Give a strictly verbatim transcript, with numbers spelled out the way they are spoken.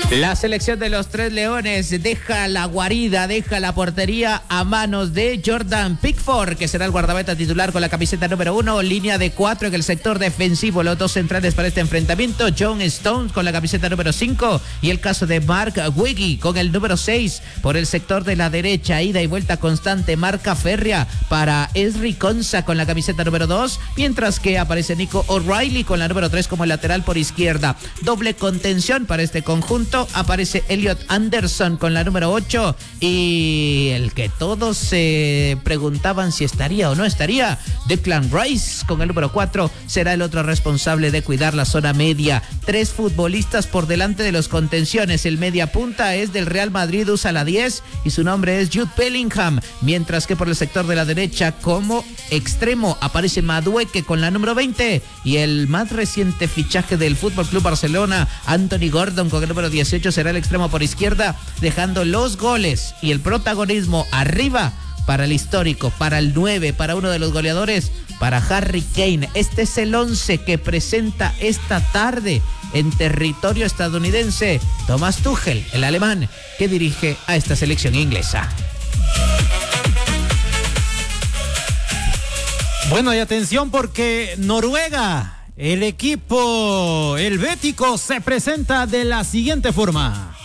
La selección de los Tres Leones deja la guarida, deja la portería a manos de Jordan Pickford, que será el guardameta titular con la camiseta número uno, línea de cuatro en el sector defensivo. Los dos centrales para este enfrentamiento, John Stones con la camiseta número cinco y el caso de Mark Wiggy con el número seis por el sector de la derecha. Ida y vuelta constante, marca férrea para Esri Konsa con la camiseta número dos, mientras que aparece Nico O'Reilly con la número tres como lateral por izquierda. Doble contención para este conjunto. Aparece Elliot Anderson con la número ocho y el que todos se preguntaban si estaría o no estaría, Declan Rice con el número cuatro, será el otro responsable de cuidar la zona media. Tres futbolistas por delante de los contenciones. El media punta es del Real Madrid, usa la diez y su nombre es Jude Bellingham, mientras que por el sector de la derecha como extremo aparece Madueke con la número veinte y el más reciente fichaje del F C Barcelona, Anthony Gordon con el número dieciocho, será el extremo por izquierda, dejando los goles y el protagonismo arriba para el histórico, para el nueve, para uno de los goleadores, para Harry Kane. Este es el once que presenta esta tarde en territorio estadounidense Thomas Tuchel, el alemán que dirige a esta selección inglesa. Bueno, y atención porque Noruega, el equipo helvético, se presenta de la siguiente forma.